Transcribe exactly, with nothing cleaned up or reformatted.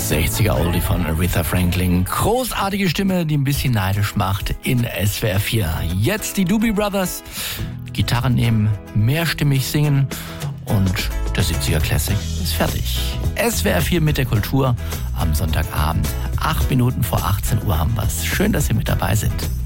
sechziger Oldie von Aretha Franklin. Großartige Stimme, die ein bisschen neidisch macht in S W R vier. Jetzt die Doobie Brothers. Gitarren nehmen, mehrstimmig singen und der siebziger Classic ist fertig. S W R vier mit der Kultur am Sonntagabend. Acht Minuten vor achtzehn Uhr haben wir's. Schön, dass Sie mit dabei sind.